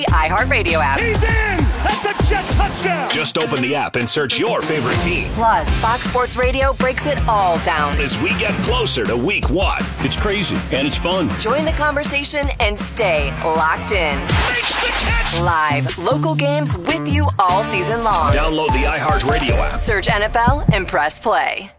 iHeartRadio app. He's in! That's a jet touchdown! Just open the app and search your favorite team. Plus, Fox Sports Radio breaks it all down. As we get closer to week 1. It's crazy, and it's fun. Join the conversation and stay locked in. Makes the catch! Live, local games with you all season long. Download the iHeartRadio app. Search NFL and press play.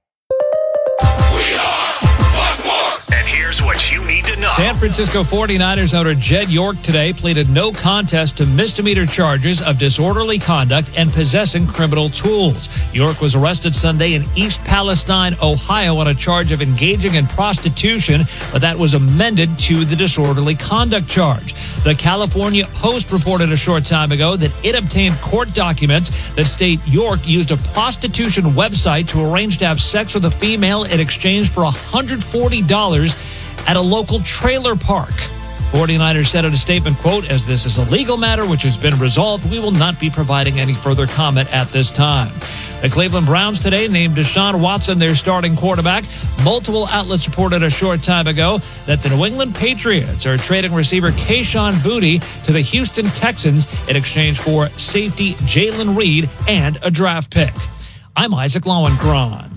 We are Fox Sports. And here's what you need to know. San Francisco 49ers owner Jed York today pleaded no contest to misdemeanor charges of disorderly conduct and possessing criminal tools. York was arrested Sunday in East Palestine, Ohio, on a charge of engaging in prostitution, but that was amended to the disorderly conduct charge. The California Post reported a short time ago that it obtained court documents that state York used a prostitution website to arrange to have sex with a female in exchange for $140 at a local trailer park. 49ers said in a statement, quote, "As this is a legal matter which has been resolved, we will not be providing any further comment at this time." The Cleveland Browns today named Deshaun Watson their starting quarterback. Multiple outlets reported a short time ago that the New England Patriots are trading receiver Kayshon Boutte to the Houston Texans in exchange for safety Jalen Reed and a draft pick. I'm Isaac Lowenkron.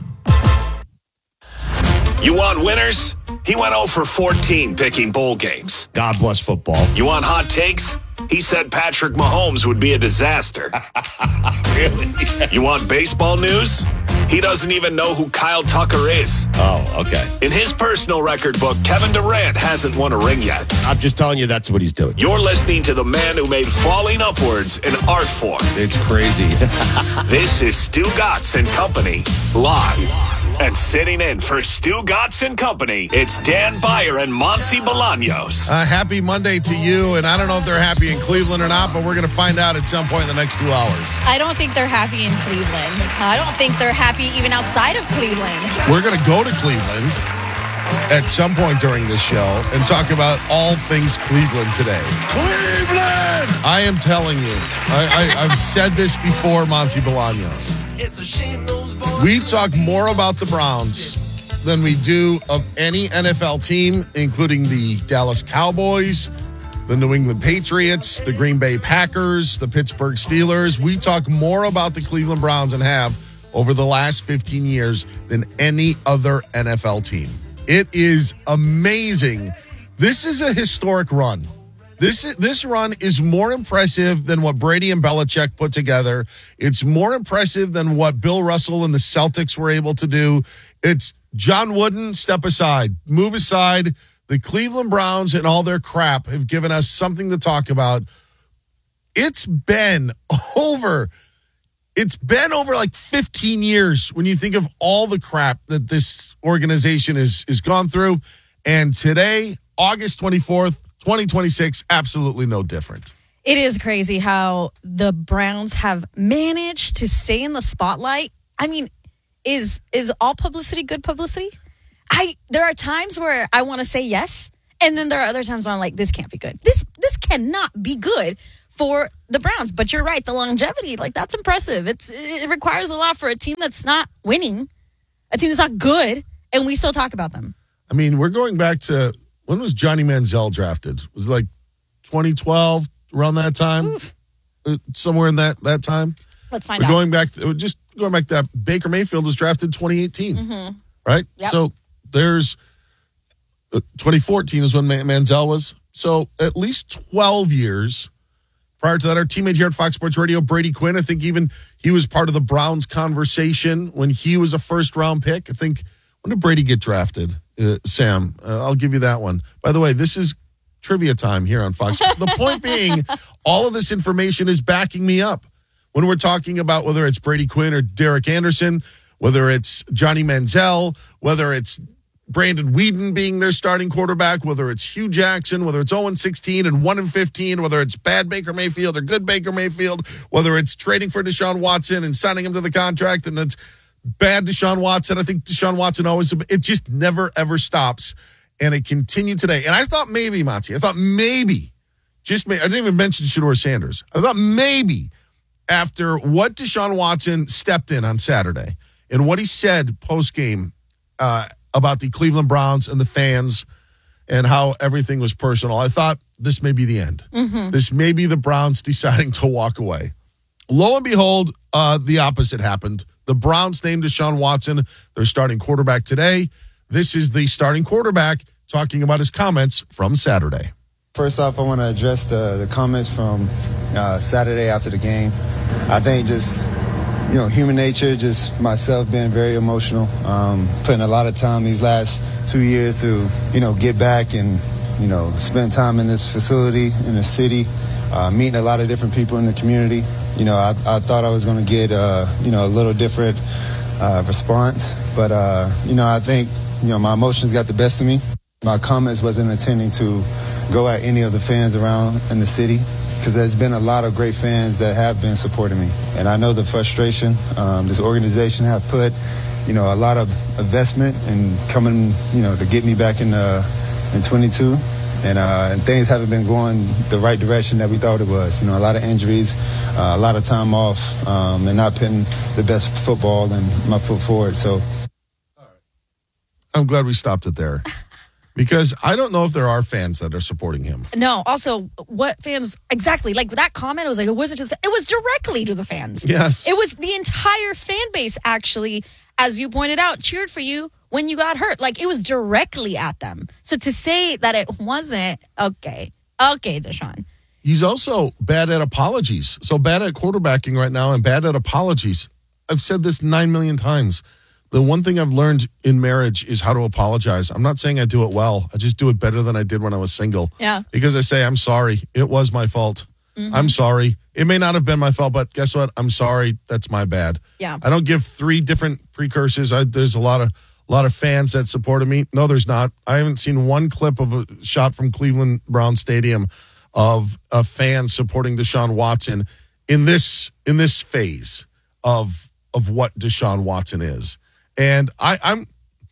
You want winners? He went 0 for 14 picking bowl games. God bless football. You want hot takes? He said Patrick Mahomes would be a disaster. Really? You want baseball news? He doesn't even know who Kyle Tucker is. Oh, okay. In his personal record book, Kevin Durant hasn't won a ring yet. I'm just telling you that's what he's doing. You're listening to the man who made falling upwards an art form. It's crazy. This is Stu Gatz and Company, live. And sitting in for Stu Gatz and Company, it's Dan Beyer and Monty Bolaños. Happy Monday to you, and I don't know if they're happy in Cleveland or not, but we're going to find out at some point in the next 2 hours. I don't think they're happy in Cleveland. I don't think they're happy even outside of Cleveland. We're going to go to Cleveland at some point during this show and talk about all things Cleveland today. Cleveland! I am telling you, I've said this before, Monty Bolaños. We talk more about the Browns than we do of any NFL team, including the Dallas Cowboys, the New England Patriots, the Green Bay Packers, the Pittsburgh Steelers. We talk more about the Cleveland Browns and have over the last 15 years than any other NFL team. It is amazing. This is a historic run. This run is more impressive than what Brady and Belichick put together. It's more impressive than what Bill Russell and the Celtics were able to do. It's John Wooden, step aside, move aside. The Cleveland Browns and all their crap have given us something to talk about. It's been over like 15 years when you think of all the crap that this organization is gone through. And today, August 24th, 2026, absolutely no different. It is crazy how the Browns have managed to stay in the spotlight. I mean, is all publicity good publicity? There are times where I want to say yes, and then there are other times where I'm like, this can't be good. This cannot be good for the Browns. But you're right, the longevity, like, that's impressive. It requires a lot for a team that's not winning, a team that's not good, and we still talk about them. I mean, we're going back to, when was Johnny Manziel drafted? Was it like 2012, around that time? Somewhere in that time? Let's find out. Going back to that, Baker Mayfield was drafted 2018, right? Yep. So there's 2014 is when Manziel was. So at least 12 years prior to that. Our teammate here at Fox Sports Radio, Brady Quinn, I think even he was part of the Browns conversation when he was a first-round pick. I think, when did Brady get drafted? Sam, I'll give you that one. By the way, this is trivia time here on Fox. The point being, all of this information is backing me up. When we're talking about whether it's Brady Quinn or Derek Anderson, whether it's Johnny Manziel, whether it's Brandon Weeden being their starting quarterback, whether it's Hugh Jackson, whether it's 0-16 and 1-15, whether it's bad Baker Mayfield or good Baker Mayfield, whether it's trading for Deshaun Watson and signing him to the contract and it's bad Deshaun Watson. I think Deshaun Watson always, it just never, ever stops. And it continued today. And I thought maybe, Monty, I didn't even mention Shedeur Sanders. I thought maybe after what Deshaun Watson stepped in on Saturday and what he said post-game about the Cleveland Browns and the fans and how everything was personal. I thought this may be the end. This may be the Browns deciding to walk away. Lo and behold, the opposite happened. The Browns named Deshaun Watson their starting quarterback today. This is the starting quarterback talking about his comments from Saturday. First off, I want to address the comments from Saturday after the game. I think just, human nature, just myself being very emotional, putting a lot of time these last 2 years to, get back and, spend time in this facility, in the city, meeting a lot of different people in the community. I thought I was going to get, a little different response. But, I think, my emotions got the best of me. My comments wasn't intending to go at any of the fans around in the city, because there's been a lot of great fans that have been supporting me. And I know the frustration this organization have put, a lot of investment in coming, to get me back in 22. And things haven't been going the right direction that we thought it was. A lot of injuries, a lot of time off, and not putting the best football and my foot forward. So I'm glad we stopped it there. Because I don't know if there are fans that are supporting him. No, also, what fans, exactly, like that comment, it was like, it wasn't to the it was directly to the fans. Yes. It was the entire fan base, actually, as you pointed out, cheered for you when you got hurt. Like, it was directly at them. So to say that it wasn't, okay, Deshaun. He's also bad at apologies. So bad at quarterbacking right now and bad at apologies. I've said this 9 million times. The one thing I've learned in marriage is how to apologize. I'm not saying I do it well. I just do it better than I did when I was single. Yeah. Because I say, I'm sorry. It was my fault. I'm sorry. It may not have been my fault, but guess what? I'm sorry. That's my bad. Yeah. I don't give 3 different precursors. There's a lot of fans that supported me. No, there's not. I haven't seen one clip of a shot from Cleveland Brown Stadium of a fan supporting Deshaun Watson in this phase of what Deshaun Watson is. And I'm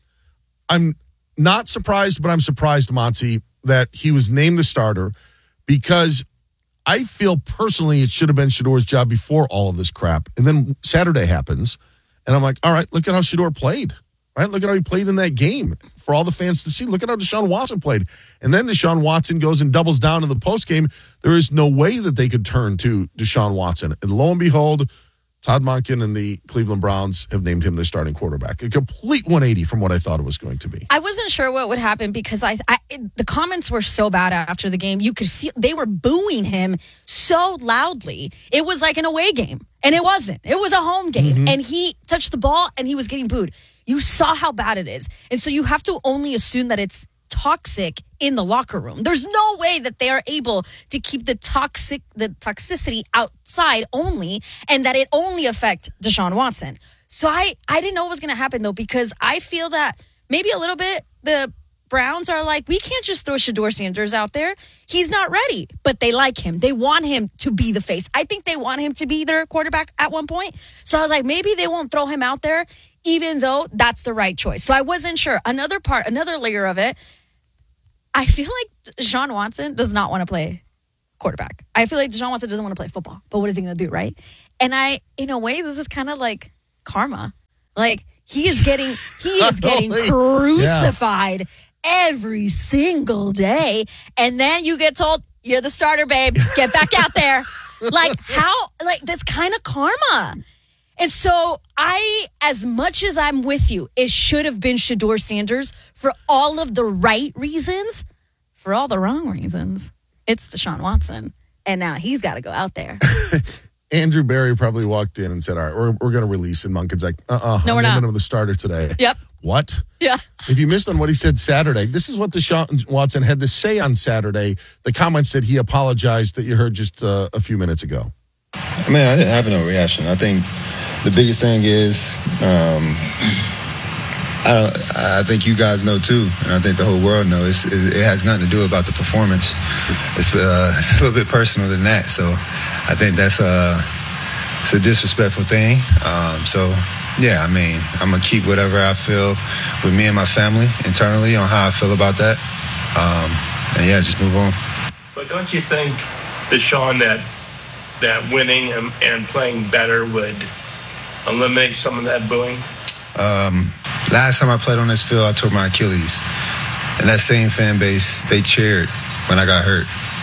not surprised, but I'm surprised, Monty, that he was named the starter, because I feel personally it should have been Shedeur's job before all of this crap. And then Saturday happens, and I'm like, all right, look at how Shedeur played. Right? Look at how he played in that game for all the fans to see. Look at how Deshaun Watson played. And then Deshaun Watson goes and doubles down in the postgame. There is no way that they could turn to Deshaun Watson. And lo and behold, Todd Monken and the Cleveland Browns have named him their starting quarterback. A complete 180 from what I thought it was going to be. I wasn't sure what would happen because the comments were so bad after the game. You could feel they were booing him so loudly. It was like an away game, and it wasn't. It was a home game, and he touched the ball, and he was getting booed. You saw how bad it is, and so you have to only assume that it's toxic in the locker room. There's no way that they are able to keep the toxicity outside only, and that it only affect Deshaun Watson. So I didn't know what was going to happen, though, because I feel that maybe a little bit the Browns are like, we can't just throw Shedeur Sanders out there. He's not ready, but they like him. They want him to be the face. I think they want him to be their quarterback at one point. So I was like, maybe they won't throw him out there, even though that's the right choice. So I wasn't sure. Another layer of it, I feel like Deshaun Watson does not want to play quarterback. I feel like Deshaun Watson doesn't want to play football, but what is he going to do, right? And in a way, this is kind of like karma. Like he is getting crucified every single day, and then you get told you're the starter, babe. Get back out there. Like how? Like that's kind of karma. And so as much as I'm with you, it should have been Shedeur Sanders for all of the right reasons. For all the wrong reasons, it's Deshaun Watson. And now he's got to go out there. Andrew Berry probably walked in and said, all right, we're going to release. And Monken's like, no, we're I'm not. naming him the starter today. Yep. What? Yeah. If you missed on what he said Saturday, this is what Deshaun Watson had to say on Saturday. The comments that he apologized that you heard just a few minutes ago. I mean, I didn't have no reaction. I think the biggest thing is, I think you guys know too, and I think the whole world knows, it has nothing to do about the performance. It's a little bit personal than that. So I think that's it's a disrespectful thing. So yeah, I mean, I'm gonna keep whatever I feel with me and my family internally on how I feel about that. And yeah, just move on. But don't you think, Deshaun, that winning and playing better would eliminate some of that booing? Last time I played on this field, I tore my Achilles. And that same fan base, they cheered when I got hurt.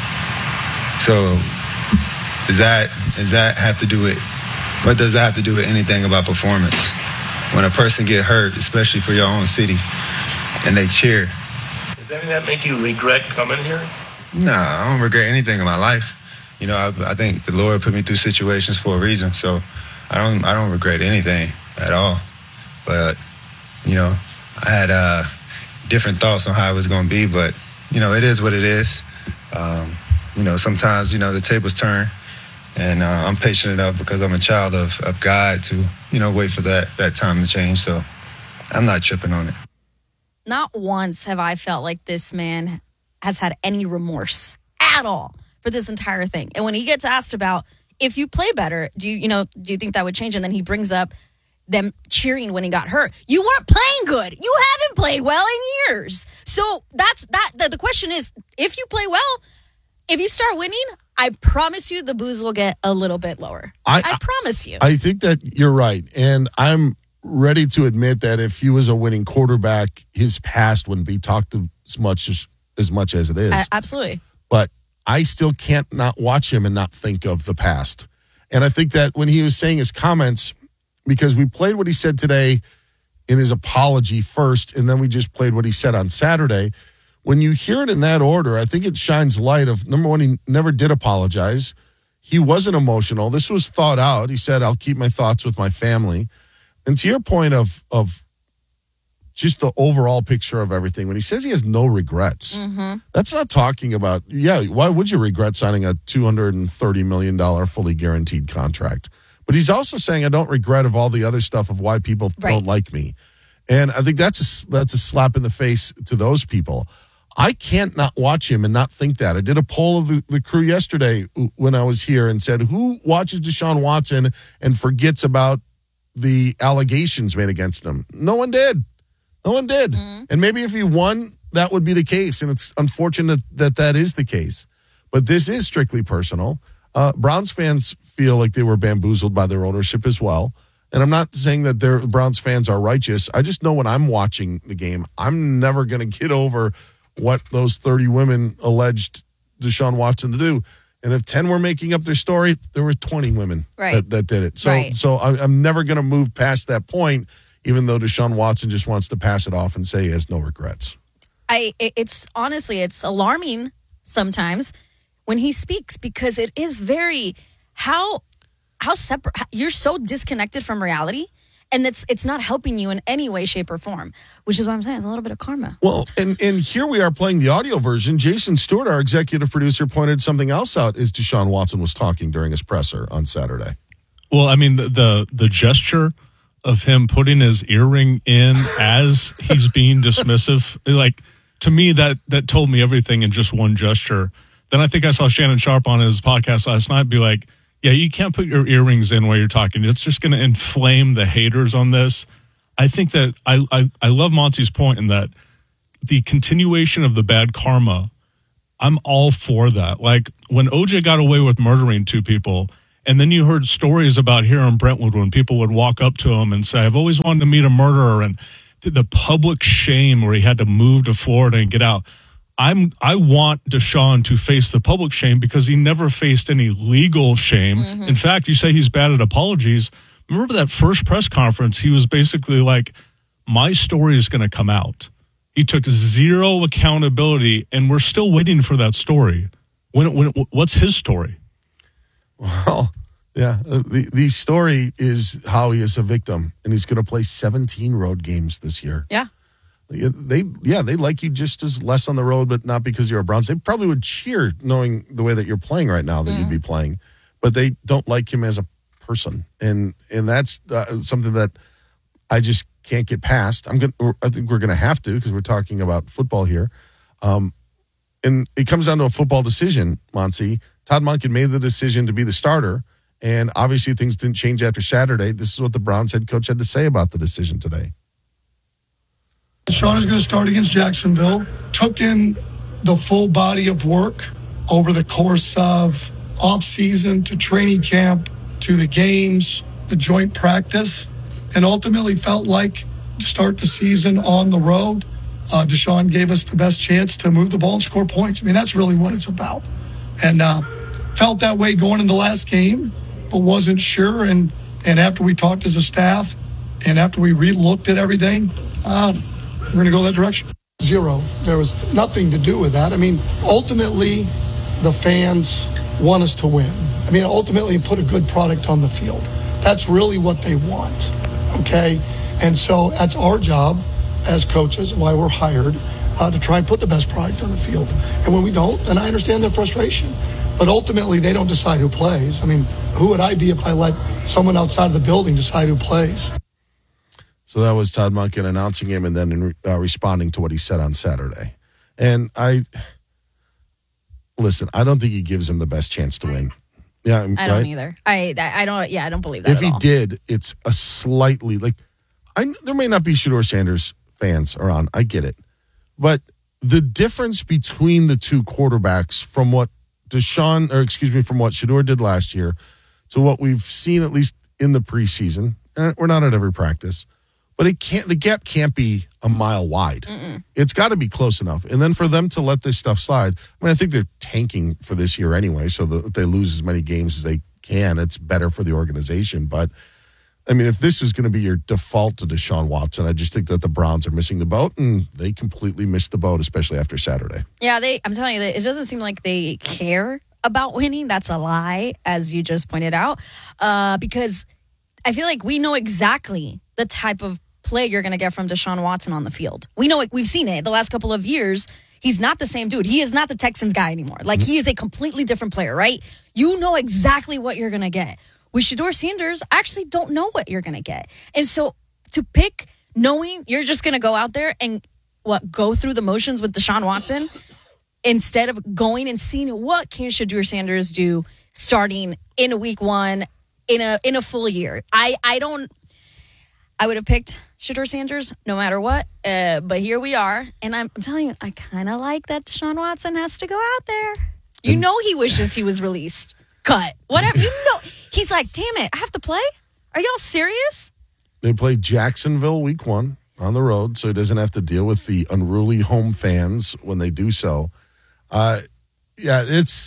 So does that have to do with, what does that have to do with anything about performance? When a person get hurt, especially for your own city, and they cheer. Does any of that make you regret coming here? No, I don't regret anything in my life. You know, I think the Lord put me through situations for a reason, so I don't regret anything at all. But, you know, I had different thoughts on how it was going to be, but, you know, it is what it is. You know, sometimes, you know, the tables turn, and I'm patient enough because I'm a child of God to, you know, wait for that time to change. So I'm not tripping on it. Not once have I felt like this man has had any remorse at all for this entire thing. And when he gets asked about if you play better, do you think that would change? And then he brings up them cheering when he got hurt. You weren't playing good. You haven't played well in years. So that's that. The question is, if you play well, if you start winning, I promise you the boos will get a little bit lower. I promise you. I think that you're right. And I'm ready to admit that if he was a winning quarterback, his past wouldn't be talked as much as it is. Absolutely. But I still can't not watch him and not think of the past. And I think that when he was saying his comments, because we played what he said today in his apology first, and then we just played what he said on Saturday. When you hear it in that order, I think it shines light of, number one, he never did apologize. He wasn't emotional. This was thought out. He said, I'll keep my thoughts with my family. And to your point of just the overall picture of everything, when he says he has no regrets, that's not talking about, why would you regret signing a $230 million fully guaranteed contract? But he's also saying, I don't regret of all the other stuff of why people don't like me. And I think that's a slap in the face to those people. I can't not watch him and not think that. I did a poll of the crew yesterday when I was here and said, who watches Deshaun Watson and forgets about the allegations made against him? No one did. No one did. Mm-hmm. And maybe if he won, that would be the case. And it's unfortunate that is the case. But this is strictly personal. Browns fans feel like they were bamboozled by their ownership as well. And I'm not saying that Browns fans are righteous. I just know when I'm watching the game, I'm never going to get over what those 30 women alleged Deshaun Watson to do. And if 10 were making up their story, there were 20 women that did it. So I'm never going to move past that point, even though Deshaun Watson just wants to pass it off and say he has no regrets. It's alarming sometimes when he speaks, because it is very, how separate, you're so disconnected from reality. And it's not helping you in any way, shape, or form, which is what I'm saying. It's a little bit of karma. Well, and here we are playing the audio version. Jason Stewart, our executive producer, pointed something else out as Deshaun Watson was talking during his presser on Saturday. Well, I mean, the gesture of him putting his earring in as he's being dismissive, like, to me, that told me everything in just one gesture. Then I think I saw Shannon Sharp on his podcast last night be like, yeah, you can't put your earrings in while you're talking. It's just going to inflame the haters on this. I think that I love Monty's point in that the continuation of the bad karma, I'm all for that. Like when OJ got away with murdering 2 people, and then you heard stories about here in Brentwood when people would walk up to him and say, I've always wanted to meet a murderer, and the public shame where he had to move to Florida and get out. I want Deshaun to face the public shame because he never faced any legal shame. Mm-hmm. In fact, you say he's bad at apologies. Remember that first press conference? He was basically like, my story is going to come out. He took zero accountability, and we're still waiting for that story. What's his story? Well, yeah, the story is how he is a victim, and he's going to play 17 road games this year. Yeah. They like you just as less on the road, but not because you're a Browns. They probably would cheer knowing the way that you're playing right now that you'd be playing, but they don't like him as a person, and that's something that I just can't get past. I think we're gonna have to, because we're talking about football here, and it comes down to a football decision. Monty, Todd Monken made the decision to be the starter, and obviously things didn't change after Saturday. This is what the Browns head coach had to say about the decision today. Deshaun is going to start against Jacksonville. Took in the full body of work over the course of off-season to training camp to the games, the joint practice, and ultimately felt like to start the season on the road Deshaun gave us the best chance to move the ball and score points. I mean, that's really what it's about. And felt that way going into the last game, but wasn't sure. And after we talked as a staff and after we re-looked at everything, we're going to go that direction. 0. There was nothing to do with that. I mean, ultimately, the fans want us to win. I mean, ultimately, put a good product on the field. That's really what they want, okay? And so that's our job as coaches, why we're hired, to try and put the best product on the field. And when we don't, then I understand their frustration. But ultimately, they don't decide who plays. I mean, who would I be if I let someone outside of the building decide who plays? So that was Todd Monken announcing him and then responding to what he said on Saturday. And listen, I don't think he gives him the best chance to win. Yeah, I don't either. I don't. Yeah, I don't believe that. If he did, it's a slightly there may not be Shedeur Sanders fans around. I get it, but the difference between the two quarterbacks from what from what Shedeur did last year to what we've seen at least in the preseason. And we're not at every practice, but the gap can't be a mile wide. Mm-mm. It's got to be close enough. And then for them to let this stuff slide, I mean, I think they're tanking for this year anyway, so that they lose as many games as they can. It's better for the organization. But, I mean, if this is going to be your default to Deshaun Watson, I just think that the Browns are missing the boat, and they completely missed the boat, especially after Saturday. Yeah, I'm telling you, it doesn't seem like they care about winning. That's a lie, as you just pointed out, because I feel like we know exactly the type of play you're going to get from Deshaun Watson on the field. We know it. We've seen it the last couple of years. He's not the same dude. He is not the Texans guy anymore. Like, he is a completely different player, right? You know exactly what you're going to get. With Shedeur Sanders, I actually don't know what you're going to get. And so to pick knowing you're just going to go out there and go through the motions with Deshaun Watson instead of going and seeing what can Shedeur Sanders do starting in week 1 in a full year. I would have picked Shedeur Sanders no matter what, but here we are, and I'm telling you, I kind of like that Deshaun Watson has to go out there. You know he wishes he was released, cut, whatever. You know he's like, damn it, I have to play? Are y'all serious? They play Jacksonville week 1 on the road, so he doesn't have to deal with the unruly home fans when they do so. It's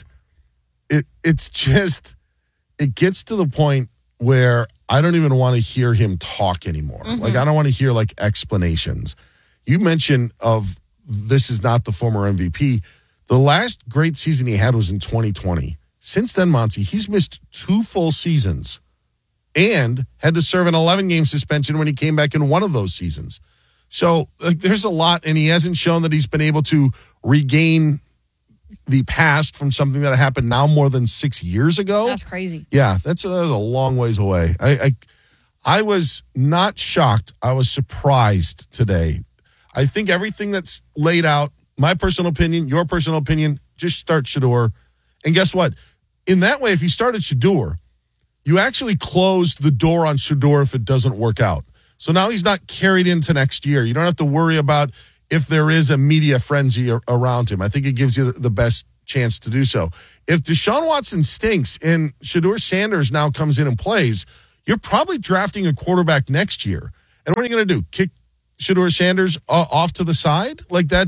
just, it gets to the point where I don't even want to hear him talk anymore. Mm-hmm. Like, I don't want to hear, explanations. You mentioned this is not the former MVP. The last great season he had was in 2020. Since then, Monty, he's missed 2 full seasons and had to serve an 11-game suspension when he came back in one of those seasons. So, there's a lot, and he hasn't shown that he's been able to regain the past from something that happened now more than 6 years ago. That's crazy. Yeah, that's a long ways away. I was not shocked. I was surprised today. I think everything that's laid out, my personal opinion, your personal opinion, just start Shedeur. And guess what? In that way, if you started Shedeur, you actually closed the door on Shedeur if it doesn't work out. So now he's not carried into next year. You don't have to worry about if there is a media frenzy around him. I think it gives you the best chance to do so. If Deshaun Watson stinks and Shedeur Sanders now comes in and plays, you're probably drafting a quarterback next year. And what are you going to do? Kick Shedeur Sanders off to the side?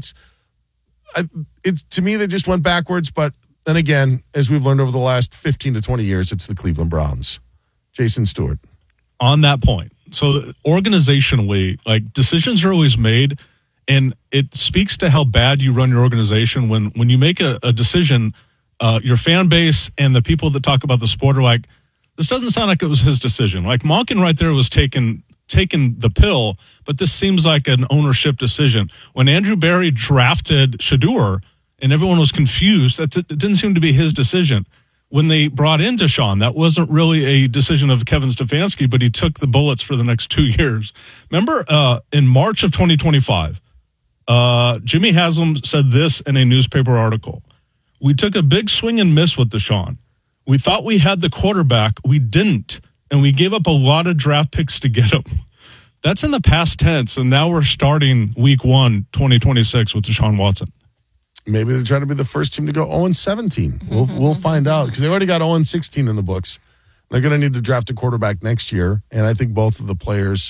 To me, they just went backwards. But then again, as we've learned over the last 15 to 20 years, it's the Cleveland Browns. Jason Stewart. On that point, so organizationally, decisions are always made. And it speaks to how bad you run your organization when you make a decision, your fan base and the people that talk about the sport are like, this doesn't sound like it was his decision. Like, Monken right there was taking the pill, but this seems like an ownership decision. When Andrew Berry drafted Shedeur and everyone was confused, it didn't seem to be his decision. When they brought in Deshaun, that wasn't really a decision of Kevin Stefanski, but he took the bullets for the next 2 years. Remember in March of 2025, Jimmy Haslam said this in a newspaper article. We took a big swing and miss with Deshaun. We thought we had the quarterback. We didn't. And we gave up a lot of draft picks to get him. That's in the past tense. And now we're starting week 1, 2026 with Deshaun Watson. Maybe they're trying to be the first team to go 0-17. We'll find out because they already got 0-16 in the books. They're going to need to draft a quarterback next year. And I think both of the players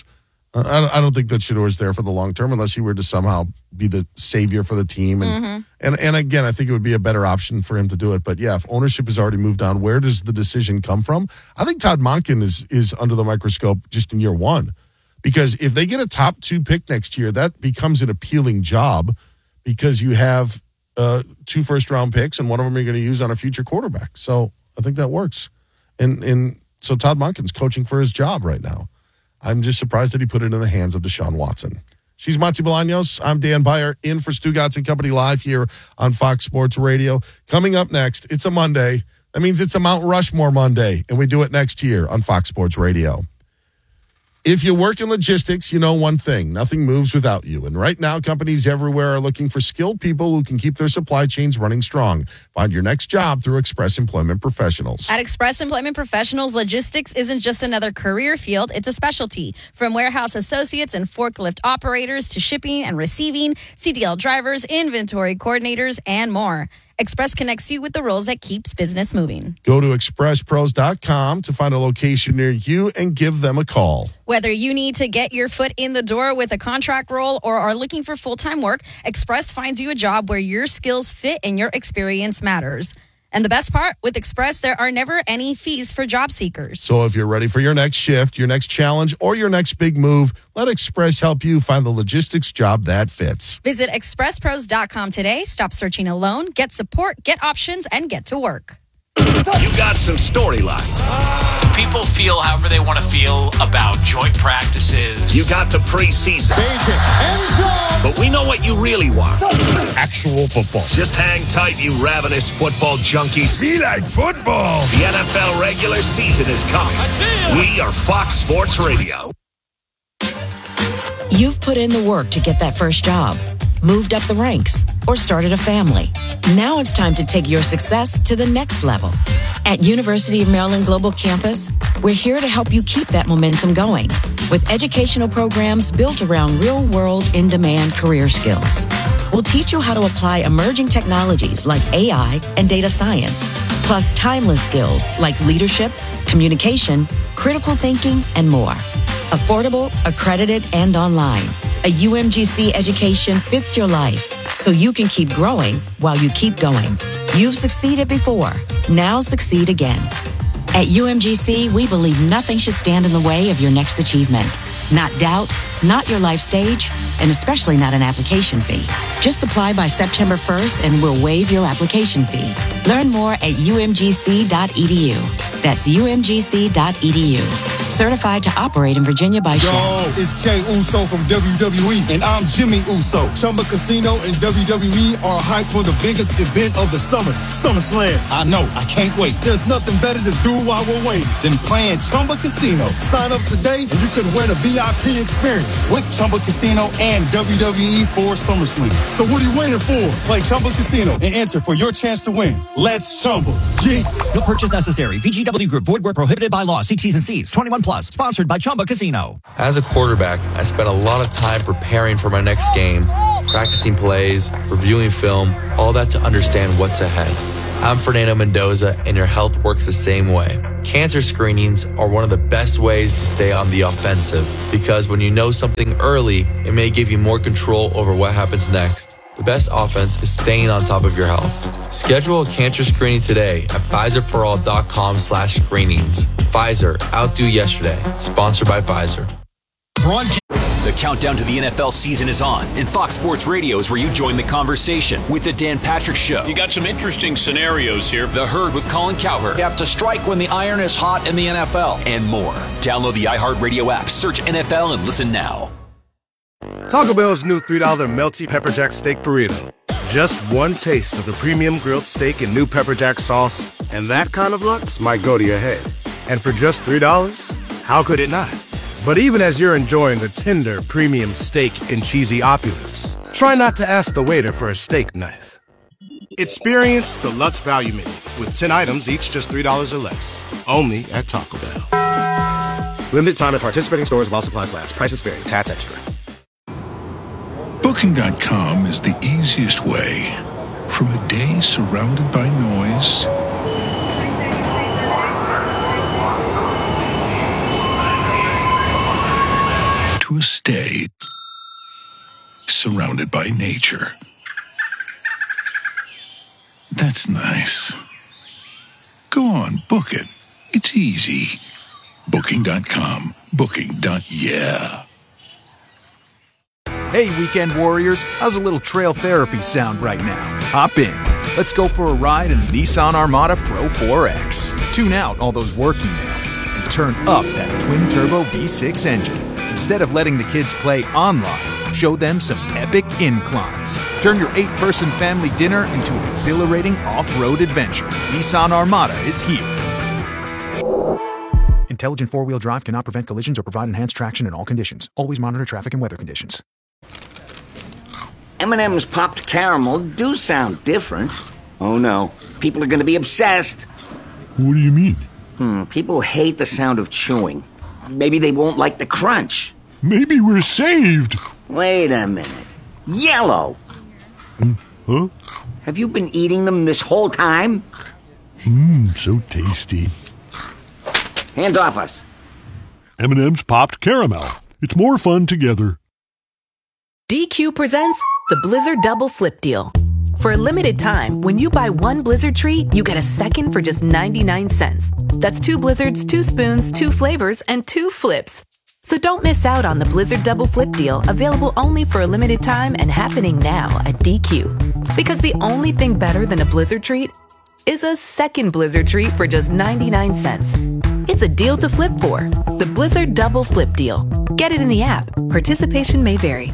I don't think that Shedor's there for the long term unless he were to somehow be the savior for the team. And again, I think it would be a better option for him to do it. But yeah, if ownership has already moved on, where does the decision come from? I think Todd Monken is under the microscope just in year one. Because if they get a top 2 pick next year, that becomes an appealing job because you have 2 first-round picks and one of them you're going to use on a future quarterback. So I think that works. And so Todd Monken's coaching for his job right now. I'm just surprised that he put it in the hands of Deshaun Watson. She's Monty Bolaños. I'm Dan Beyer, in for Stu Gatz and Company live here on Fox Sports Radio. Coming up next, it's a Monday. That means it's a Mount Rushmore Monday, and we do it next year on Fox Sports Radio. If you work in logistics, you know one thing. Nothing moves without you. And right now, companies everywhere are looking for skilled people who can keep their supply chains running strong. Find your next job through Express Employment Professionals. At Express Employment Professionals, logistics isn't just another career field, it's a specialty. From warehouse associates and forklift operators to shipping and receiving, CDL drivers, inventory coordinators, and more. Express connects you with the roles that keeps business moving. Go to expresspros.com to find a location near you and give them a call. Whether you need to get your foot in the door with a contract role or are looking for full-time work, Express finds you a job where your skills fit and your experience matters. And the best part, with Express, there are never any fees for job seekers. So if you're ready for your next shift, your next challenge, or your next big move, let Express help you find the logistics job that fits. Visit expresspros.com today. Stop searching alone. Get support, get options, and get to work. You got some storylines. People feel however they want to feel about joint practices. You got the preseason. But we know what you really want. Actual football. Just hang tight, you ravenous football junkies. Be like football. The NFL regular season is coming. We are Fox Sports Radio. You've put in the work to get that first job, moved up the ranks, or started a family. Now it's time to take your success to the next level. At University of Maryland Global Campus, we're here to help you keep that momentum going with educational programs built around real-world, in-demand career skills. We'll teach you how to apply emerging technologies like AI and data science, plus timeless skills like leadership, communication, critical thinking, and more. Affordable, accredited, and online. A UMGC education fits your life so you can keep growing while you keep going. You've succeeded before. Now succeed again. At UMGC, we believe nothing should stand in the way of your next achievement. Not doubt, not your life stage, and especially not an application fee. Just apply by September 1st and we'll waive your application fee. Learn more at umgc.edu. That's umgc.edu. Certified to operate in Virginia by Shell. Yo, it's Jay Uso from WWE, and I'm Jimmy Uso. Chumba Casino and WWE are hyped for the biggest event of the summer, SummerSlam. I know, I can't wait. There's nothing better to do while we're waiting than playing Chumba Casino. Sign up today and you could win a VIP experience with Chumba Casino and WWE for SummerSlam. So what are you waiting for? Play Chumba Casino and enter for your chance to win. Let's Chumba. Yeah. No purchase necessary. VGW Group. Void where prohibited by law. See T's and C's. 21 plus. Sponsored by Chumba Casino. As a quarterback, I spent a lot of time preparing for my next game, practicing plays, reviewing film, all that to understand what's ahead. I'm Fernando Mendoza, and your health works the same way. Cancer screenings are one of the best ways to stay on the offensive because when you know something early, it may give you more control over what happens next. The best offense is staying on top of your health. Schedule a cancer screening today at PfizerForAll.com/screenings. Pfizer, outdo yesterday. Sponsored by Pfizer. The countdown to the NFL season is on, and Fox Sports Radio is where you join the conversation with the Dan Patrick Show. You got some interesting scenarios here. The Herd with Colin Cowherd. You have to strike when the iron is hot in the NFL. And more. Download the iHeartRadio app, search NFL, and listen now. Taco Bell's new $3 Melty Pepper Jack Steak Burrito. Just one taste of the premium grilled steak and new pepper jack sauce, and that kind of lux might go to your head. And for just $3, how could it not? But even as you're enjoying the tender, premium steak and cheesy opulence, try not to ask the waiter for a steak knife. Experience the Lutz Value Menu with 10 items, each just $3 or less. Only at Taco Bell. Limited time at participating stores while supplies last. Prices vary. Tax extra. Booking.com is the easiest way from a day surrounded by noise to a stay surrounded by nature. That's nice. Go on, book it. It's easy. Booking.com. Booking.yeah. Hey, weekend warriors, how's a little trail therapy sound right now? Hop in. Let's go for a ride in the Nissan Armada Pro 4X. Tune out all those work emails and turn up that twin-turbo V6 engine. Instead of letting the kids play online, show them some epic inclines. Turn your 8-person family dinner into an exhilarating off-road adventure. Nissan Armada is here. Intelligent four-wheel drive cannot prevent collisions or provide enhanced traction in all conditions. Always monitor traffic and weather conditions. M&M's popped caramel do sound different. Oh no, people are going to be obsessed. What do you mean? People hate the sound of chewing. Maybe they won't like the crunch. Maybe we're saved. Wait a minute. Yellow! Huh? Have you been eating them this whole time? So tasty. Hands off us. M&M's popped caramel. It's more fun together. DQ presents the Blizzard Double Flip Deal. For a limited time, when you buy one Blizzard treat, you get a second for just 99 cents. That's 2 Blizzards, 2 spoons, 2 flavors, and 2 flips. So don't miss out on the Blizzard Double Flip Deal, available only for a limited time and happening now at DQ. Because the only thing better than a Blizzard treat is a second Blizzard treat for just 99 cents. It's a deal to flip for. The Blizzard Double Flip Deal. Get it in the app. Participation may vary.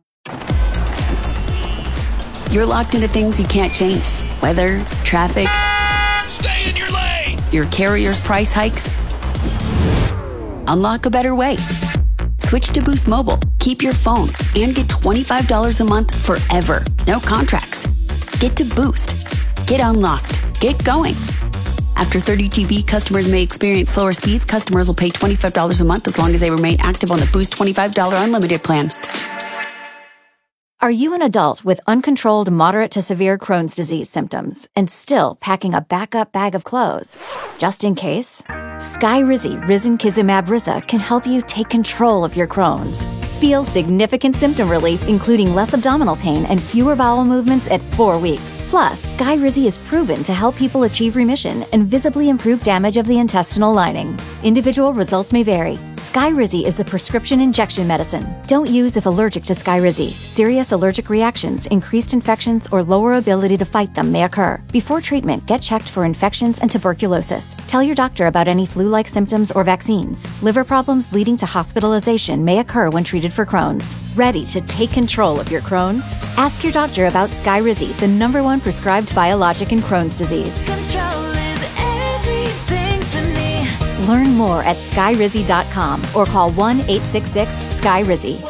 You're locked into things you can't change. Weather, traffic. Stay in your lane! Your carrier's price hikes. Unlock a better way. Switch to Boost Mobile. Keep your phone and get $25 a month forever. No contracts. Get to Boost. Get unlocked. Get going. After 30 GB, customers may experience slower speeds. Customers will pay $25 a month as long as they remain active on the Boost $25 unlimited plan. Are you an adult with uncontrolled moderate to severe Crohn's disease symptoms and still packing a backup bag of clothes? Just in case? Skyrizi Risankizumab Riza can help you take control of your Crohn's. Feel significant symptom relief, including less abdominal pain and fewer bowel movements at 4 weeks. Plus, Skyrizi is proven to help people achieve remission and visibly improve damage of the intestinal lining. Individual results may vary. Skyrizi is a prescription injection medicine. Don't use if allergic to Skyrizi. Serious allergic reactions, increased infections, or lower ability to fight them may occur. Before treatment, get checked for infections and tuberculosis. Tell your doctor about any flu-like symptoms or vaccines. Liver problems leading to hospitalization may occur when treated for Crohn's. Ready to take control of your Crohn's? Ask your doctor about Skyrizi, the #1 prescribed biologic in Crohn's disease. Control is everything to me. Learn more at skyrizi.com or call 1-866-SKYRIZI.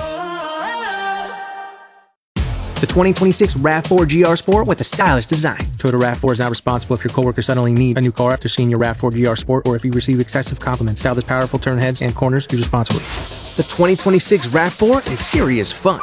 The 2026 RAV4 GR Sport with a stylish design. Toyota RAV4 is not responsible if your coworker suddenly needs a new car after seeing your RAV4 GR Sport or if you receive excessive compliments. Style this powerful turn heads and corners. Use responsibly. The 2026 RAV4 is serious fun.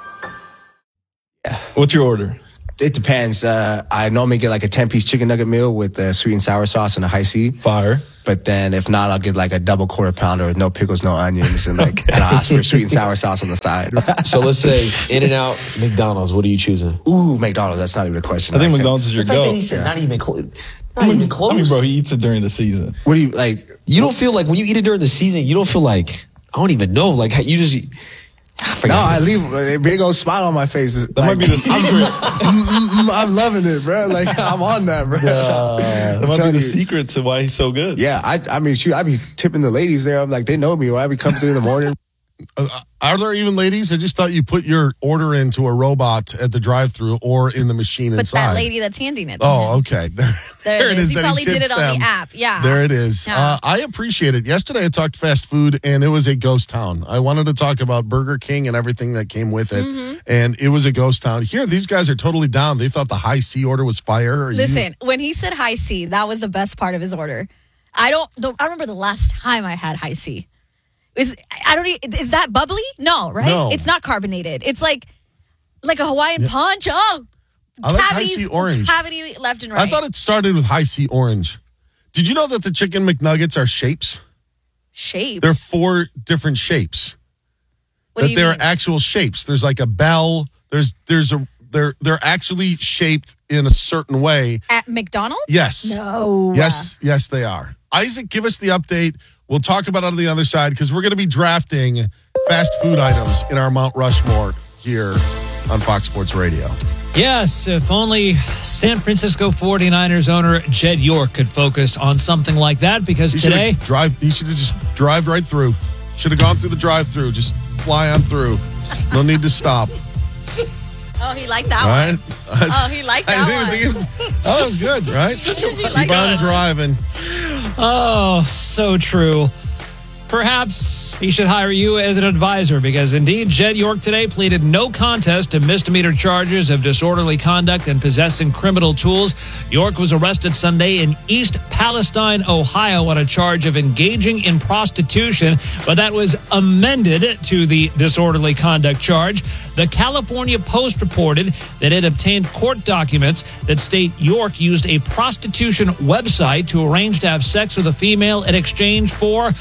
What's your order? It depends. I normally get like a 10-piece chicken nugget meal with the sweet and sour sauce and a high C. Fire. But then if not, I'll get like a double quarter pounder with no pickles, no onions, and like and I'll ask for sweet and sour sauce on the side. So let's say In-N-Out, McDonald's. What are you choosing? Ooh, McDonald's. That's not even a question. I think McDonald's is your go. He said not even close. Not even close. I mean, bro, he eats it during the season. What do you like? You don't feel like when you eat it during the season, you don't feel like, I don't even know. Like you just... No, I leave a big old smile on my face. That might be the secret. I'm loving it, bro. Like, I'm on that, bro. That might be the secret to why he's so good. Yeah, I mean, shoot, I be tipping the ladies there. I'm like, they know me, or I be coming through in the morning. Are there even ladies? I just thought you put your order into a robot at the drive-thru or in the machine But inside. that lady that's handing it to Oh, him. okay. There it is. He that probably did tips it on them. the app. Yeah. There it is. Yeah. I appreciate it. Yesterday I talked fast food, and it was a ghost town. I wanted to talk about Burger King and everything that came with it, and it was a ghost town. Here, these guys are totally down. They thought the high C order was fire. Listen, when he said high C, that was the best part of his order. I remember the last time I had high C. Is that bubbly? No, right? No. It's not carbonated. It's like a Hawaiian punch. Oh, I like high C orange. Cavity left and right. I thought it started with high C orange. Did you know that the chicken McNuggets are shapes? Shapes? They're 4 different shapes. What do that you they're mean? actual shapes. There's like a bell. They're actually shaped in a certain way. At McDonald's? Yes. No. Yes, they are. Isaac, give us the update. We'll talk about it on the other side because we're going to be drafting fast food items in our Mount Rushmore here on Fox Sports Radio. Yes, if only San Francisco 49ers owner Jed York could focus on something like that, because He today... should have just drive right through. Should have gone through the drive-through. Just fly on through. No need to stop. Oh, he liked that Right? one. Oh, he liked that one. That was good, right? Keep on driving. Oh, so true. Perhaps he should hire you as an advisor, because indeed Jed York today pleaded no contest to misdemeanor charges of disorderly conduct and possessing criminal tools. York was arrested Sunday in East Palestine, Ohio, on a charge of engaging in prostitution, but that was amended to the disorderly conduct charge. The California Post reported that it obtained court documents that state York used a prostitution website to arrange to have sex with a female in exchange for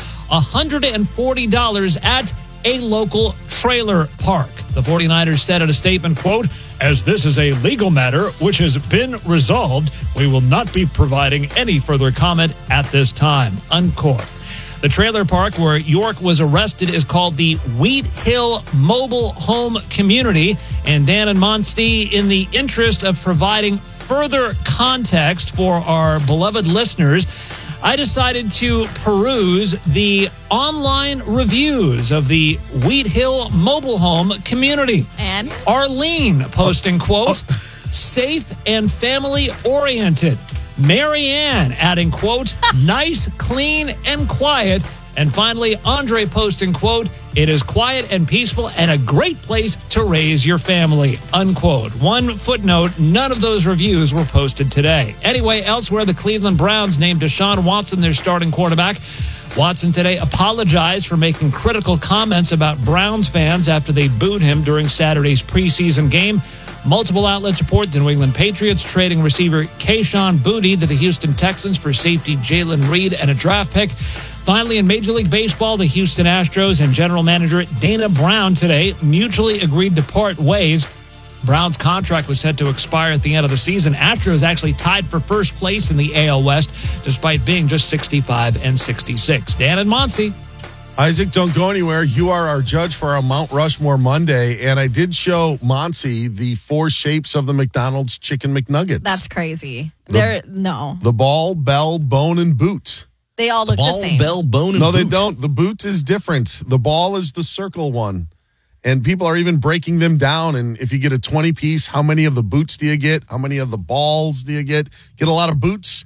$140 at a local trailer park. The 49ers said in a statement, quote, "As this is a legal matter which has been resolved, we will not be providing any further comment at this time," unquote. The trailer park where York was arrested is called the Wheat Hill Mobile Home Community. And Dan and Monty, in the interest of providing further context for our beloved listeners, I decided to peruse the online reviews of the Wheat Hill Mobile Home Community. And? Arlene posting, quote, "safe and family-oriented." Marianne adding, quote, "nice, clean, and quiet." And finally, Andre posting, quote, "it is quiet and peaceful and a great place to raise your family," unquote. One footnote, none of those reviews were posted today. Anyway, elsewhere, the Cleveland Browns named Deshaun Watson their starting quarterback. Watson today apologized for making critical comments about Browns fans after they booed him during Saturday's preseason game. Multiple outlets report the New England Patriots trading receiver Kayshon Boutte to the Houston Texans for safety Jalen Reed and a draft pick. Finally, in Major League Baseball, the Houston Astros and general manager Dana Brown today mutually agreed to part ways. Brown's contract was set to expire at the end of the season. Astros actually tied for first place in the AL West, despite being just 65 and 66. Dan and Monty. Isaac, don't go anywhere. You are our judge for our Mount Rushmore Monday, and I did show Monty the 4 shapes of the McDonald's Chicken McNuggets. That's crazy. The ball, bell, bone, and boot. They all look the same. Bell, bone, and boot. No, they don't. The boot is different. The ball is the circle one. And people are even breaking them down. And if you get a 20-piece, how many of the boots do you get? How many of the balls do you get? Get a lot of boots?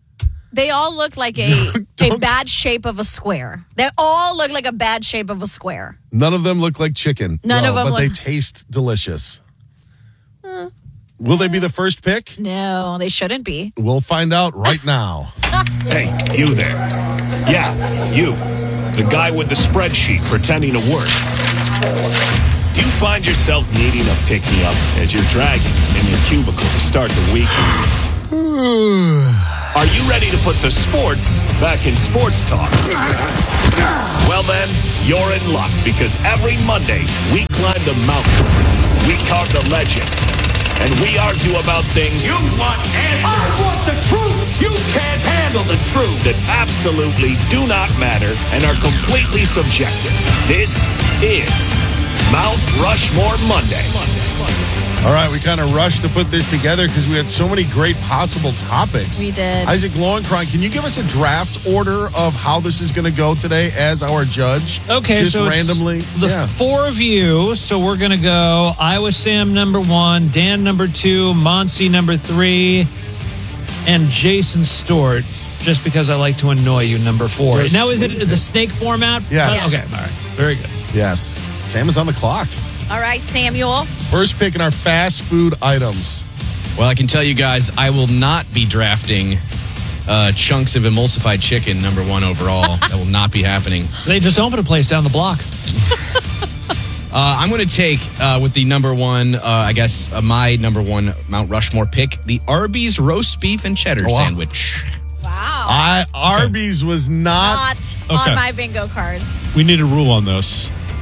They all look like a bad shape of a square. They all look like a bad shape of a square. None of them look like chicken. None of them but look... they taste delicious. Will they be the first pick? No, they shouldn't be. We'll find out right now. Hey, you there. Yeah, you. The guy with the spreadsheet pretending to work. Do you find yourself needing a pick-me-up as you're dragging in your cubicle to start the week? Are you ready to put the sports back in sports talk? Well then, you're in luck, because every Monday we climb the mountain, we talk to legends, and we argue about things you want answers. I want the truth. You can't handle the truth. That absolutely do not matter and are completely subjective. This is Mount Rushmore Monday. All right, we kind of rushed to put this together because we had so many great possible topics. We did. Isaac Lowenkron, can you give us a draft order of how this is going to go today as our judge? Okay, just so randomly. it's the 4 of you. So we're going to go Iowa Sam number 1, Dan number 2, Monty number 3, and Jason Stewart, just because I like to annoy you, number 4. Yes. Now, is it the snake format? Yes. Okay, all right. Very good. Yes. Sam is on the clock. All right, Samuel. First pick in our fast food items. Well, I can tell you guys, I will not be drafting chunks of emulsified chicken number 1 overall. That will not be happening. They just opened a place down the block. I'm going to take, with the number 1, my number 1 Mount Rushmore pick, the Arby's roast beef and cheddar sandwich. Wow. Arby's was not on my bingo card. We need a rule on this.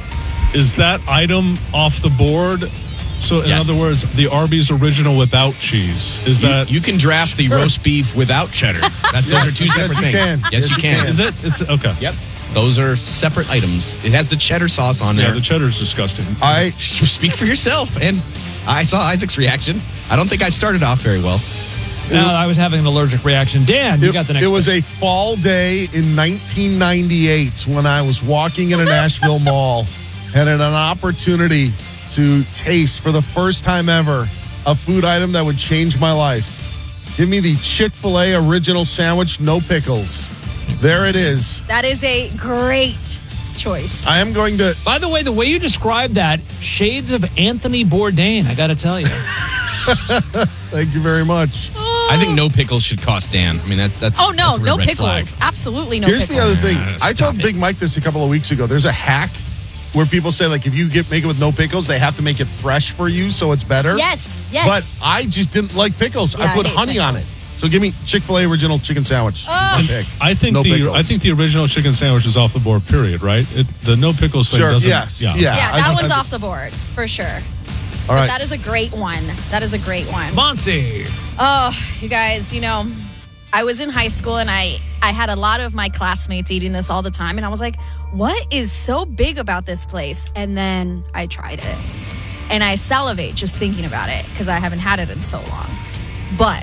Is that item off the board? So, in Yes. other words, the Arby's original without cheese. Is that You can draft the roast beef without cheddar. Those are two separate things. Yes, you can. Is it? It's okay. Yep. Those are separate items. It has the cheddar sauce on there. Yeah, the cheddar's disgusting. You speak for yourself. And I saw Isaac's reaction. I don't think I started off very well. I was having an allergic reaction. Dan, you got the next It was pick. a fall day in 1998 when I was walking in a Nashville mall, had an opportunity to taste for the first time ever a food item that would change my life. Give me the Chick-fil-A original sandwich, no pickles. There it is. That is a great choice. I am going to... By the way you described that, shades of Anthony Bourdain, I got to tell you. Thank you very much. I think no pickles should cost Dan. I mean, that's Oh, no, that's a no red pickles. flag. Absolutely no Here's pickles. the other thing. I stop told Big Mike this a couple of weeks ago. There's a hack where people say, like, if you make it with no pickles, they have to make it fresh for you so it's better. Yes, yes. But I just didn't like pickles. Yeah, I put I hate honey on it. pickles. So give me Chick-fil-A original chicken sandwich. Oh. Pick. I think No pickles. I think the original chicken sandwich is off the board. Period. Right? The no pickles thing Sure, doesn't. yes, yeah. Yeah, I that think- one's off the board for sure. All right. That is a great one. That is a great one. Monty. Oh, you guys, I was in high school and I had a lot of my classmates eating this all the time. And I was like, what is so big about this place? And then I tried it. And I salivate just thinking about it because I haven't had it in so long. But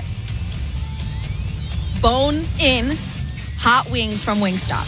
bone-in hot wings from Wingstop.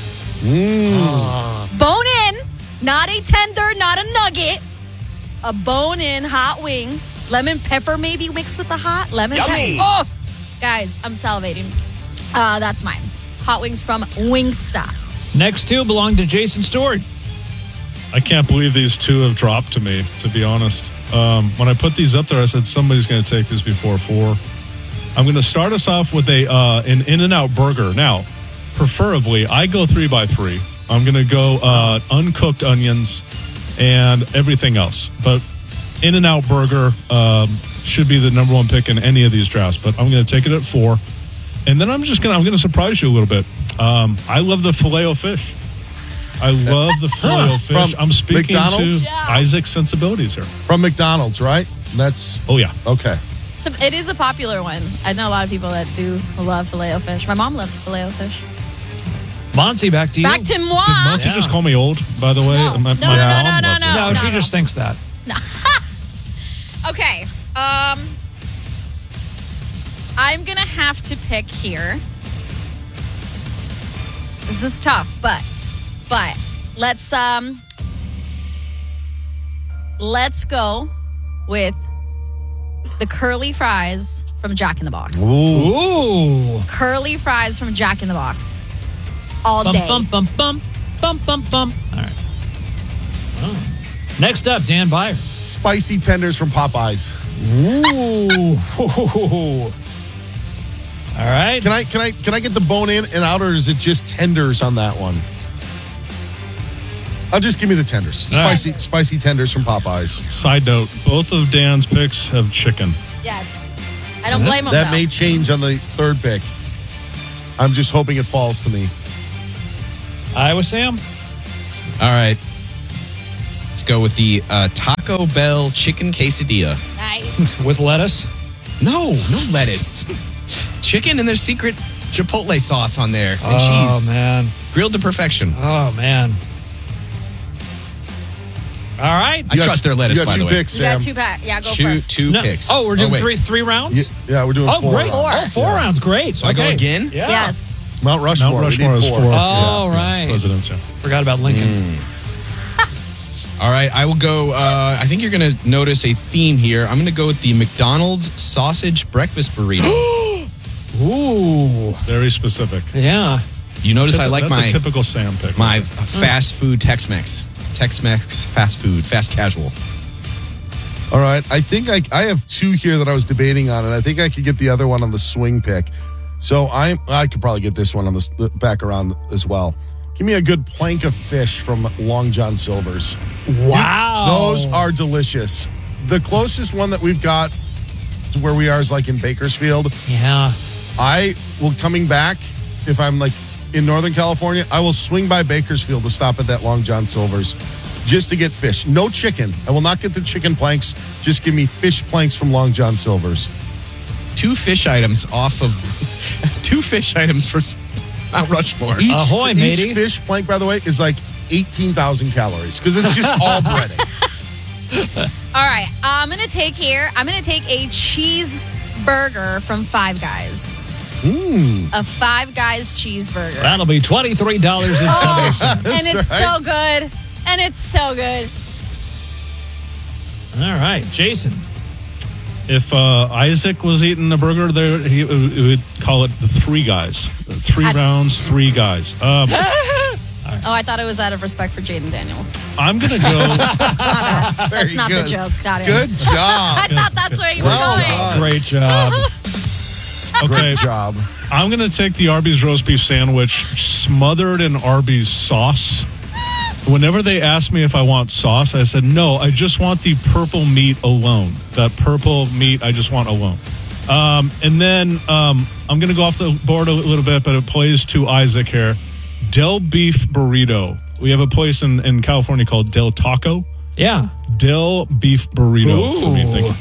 Bone-in, not a tender, not a nugget. A bone-in hot wing. Lemon pepper maybe mixed with the hot. Lemon pepper. Oh! Guys, I'm salivating. That's mine. Hot wings from Wingstop. Next two belong to Jason Stewart. I can't believe these two have dropped to me, to be honest. When I put these up there, I said somebody's going to take this before 4. I'm going to start us off with an In-N-Out burger. Now, preferably, I go 3x3. I'm going to go uncooked onions and everything else. But In-N-Out burger should be the number one pick in any of these drafts. But I'm going to take it at 4. And then I'm going to surprise you a little bit. I love the Filet-O-Fish. I love the Filet-O-Fish. I'm speaking McDonald's? to Isaac's sensibilities here. From McDonald's, right? That's... Oh, yeah. Okay. It is a popular one. I know a lot of people that do love Filet-O-Fish. My mom loves Filet-O-Fish. Monty, back to you. Back to moi. Did Monty just call me old, by the way? No. My No, mom no, loves it. No, she just thinks that. Okay. I'm going to have to pick here. This is tough, but let's go with the curly fries from Jack in the Box. Ooh. Curly fries from Jack in the Box. All Bum, day. bum, bum, bum, bum, bum, bum. All right. Oh. Next up, Dan Byer. Spicy tenders from Popeyes. Ooh. All right. Can I get the bone in and out, or is it just tenders on that one? I'll just give me the tenders. All right. Spicy tenders from Popeyes. Side note, both of Dan's picks have chicken. Yes. I don't blame him, That though. may change on the third pick. I'm just hoping it falls to me. Iowa Sam. All right. Let's go with the Taco Bell chicken quesadilla. Nice. With lettuce? No lettuce. Chicken and their secret chipotle sauce on there. And Oh, cheese. man. Grilled to perfection. Oh, man. All right. I trust their lettuce, you got by two the way. picks, You got Sam. 2 pack. Yeah, go Two first. picks. Oh, we're doing wait. three rounds? Yeah, we're doing Oh, 4 great. rounds. Oh, 4 rounds. Great. So I go again? Yeah. Yes. Mount Rushmore. Mount Rushmore we need is 4. All right. Presidents, yeah. Forgot about Lincoln. All right, I will go. I think you're going to notice a theme here. I'm going to go with the McDonald's sausage breakfast burrito. Ooh. Very specific. Yeah. You notice I like That's my a typical Sam pick. my fast food Tex-Mex. Tex-Mex fast food, fast casual. All right. I think I have 2 here that I was debating on, and I think I could get the other one on the swing pick. So I could probably get this one on the back around as well. Give me a good plank of fish from Long John Silver's. Wow. Those are delicious. The closest one that we've got to where we are is like in Bakersfield. Yeah. I will, coming back, if I'm like in Northern California, I will swing by Bakersfield to stop at that Long John Silver's. just to get fish. No chicken. I will not get the chicken planks. Just give me fish planks from Long John Silver's. 2 fish items off of 2 fish items for Mount Rushmore. Ahoy, matey. Each fish plank, by the way, is like 18,000 calories because it's just all breading. All right, I'm going to take a cheeseburger from Five Guys. A Five Guys cheeseburger. That'll be $23.70. And it's so good. And it's so good. All right, Jason. If Isaac was eating a burger, there he would call it the 3 guys. 3 rounds, 3 guys. Oh, I thought it was out of respect for Jaden Daniels. I'm going to go. That's not the joke. Got it. Good job. I thought that's where you were going. Great job. Okay. Good job. I'm going to take the Arby's roast beef sandwich smothered in Arby's sauce. Whenever they ask me if I want sauce, I said, no, I just want the purple meat alone. That purple meat, I just want alone. And then I'm going to go off the board a little bit, but it plays to Isaac here. Del Beef Burrito. We have a place in California called Del Taco. Yeah. Del Beef Burrito. Ooh. What do you think?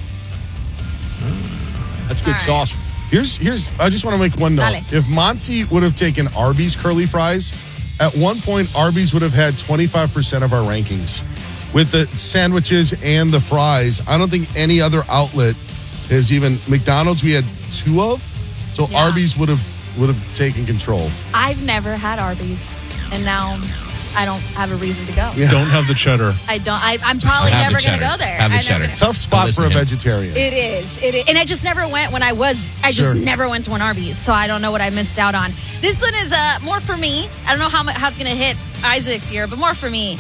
That's good sauce. Here's. I just want to make one note. Dale. If Monty would have taken Arby's curly fries, at one point Arby's would have had 25% of our rankings with the sandwiches and the fries. I don't think any other outlet is even. McDonald's we had 2 of, so Yeah. Arby's would have taken control. I've never had Arby's, and now I don't have a reason to go. Yeah. Don't have the cheddar. I don't. I'm probably have the never going to cheddar. go there. Have the I'm never cheddar. gonna- Tough spot listen for a to him. vegetarian. It is. And I just never went when I Sure. just never went to an Arby's, so I don't know what I missed out on. This one is more for me. I don't know how it's going to hit Isaac's here, but more for me.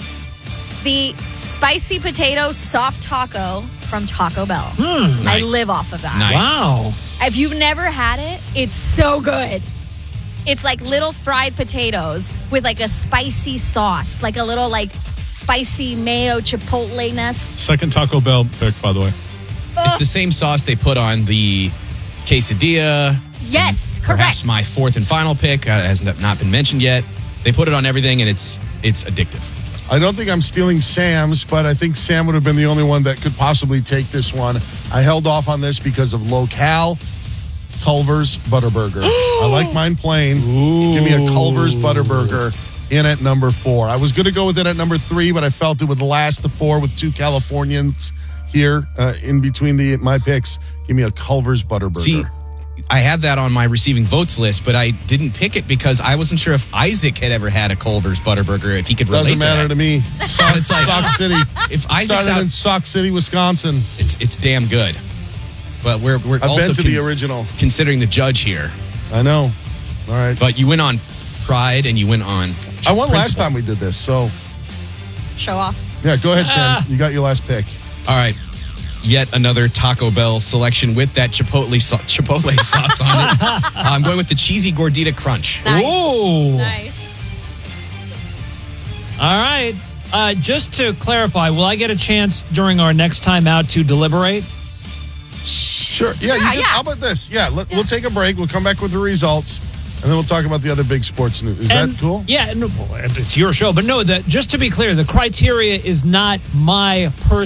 The spicy potato soft taco from Taco Bell. I Nice. live off of that. Nice. Wow. If you've never had it, it's so good. It's like little fried potatoes with like a spicy sauce, like a little like spicy mayo chipotle-ness. Second Taco Bell pick, by the way. It's the same sauce they put on the quesadilla. Yes, Perhaps correct. my 4th and final pick has not been mentioned yet. They put it on everything, and it's addictive. I don't think I'm stealing Sam's, but I think Sam would have been the only one that could possibly take this one. I held off on this because of locale. Culver's Butterburger. I like mine plain. Give me a Culver's Butterburger in at number 4. I was going to go with it at number 3, but I felt it would last the 4 with 2 Californians here in between my picks. Give me a Culver's Butterburger. See, I had that on my receiving votes list, but I didn't pick it because I wasn't sure if Isaac had ever had a Culver's Butterburger, if he could relate Doesn't matter to to me. Sock, It's like- Sock City. If Isaac's Started out, in Sock City, Wisconsin. it's damn good. But we're I've also been to the original. considering the judge here. I know. All right. But you went on pride and you went on I won last principle. time we did this, so Show off. yeah, go ahead, Sam. You got your last pick. All right. Yet another Taco Bell selection with that chipotle sauce on it. I'm going with the cheesy gordita crunch. Nice. Ooh. Nice. All right. Just to clarify, will I get a chance during our next time out to deliberate? Sure. Yeah. Yeah. How about this? Yeah. We'll take a break. We'll come back with the results, and then we'll talk about the other big sports news. Is that cool? Yeah. No, it's your show. But no, that just to be clear, the criteria is not my personal